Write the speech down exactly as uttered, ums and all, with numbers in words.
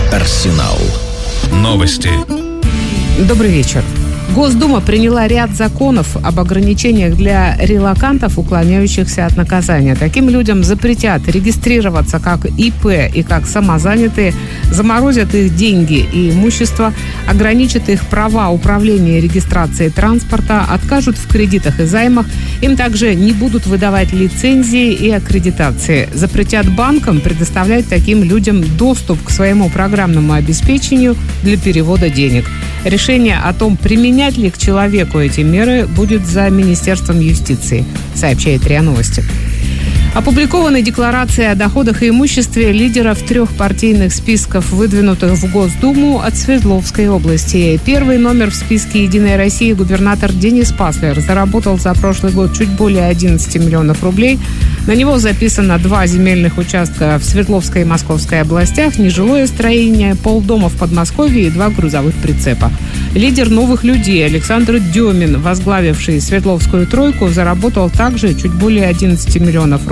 Арсенал новости. Добрый вечер. Госдума приняла ряд законов об ограничениях для релокантов, уклоняющихся от наказания. Таким людям запретят регистрироваться как ИП и как самозанятые, заморозят их деньги и имущество, ограничат их права управления и регистрации транспорта, откажут в кредитах и займах. Им также не будут выдавать лицензии и аккредитации. Запретят банкам предоставлять таким людям доступ к своему программному обеспечению для перевода денег. Решение о том, применять ли к человеку эти меры, будет за Министерством юстиции, сообщает РИА Новости. Опубликованы декларации о доходах и имуществе лидеров трех партийных списков, выдвинутых в Госдуму от Свердловской области. Первый номер в списке «Единой России» губернатор Денис Паслер заработал за прошлый год чуть более одиннадцать миллионов рублей. На него записано два земельных участка в Свердловской и Московской областях, нежилое строение, полдома в Подмосковье и два грузовых прицепа. Лидер «Новых людей» Александр Демин, возглавивший Свердловскую тройку, заработал также чуть более одиннадцать миллионов рублей.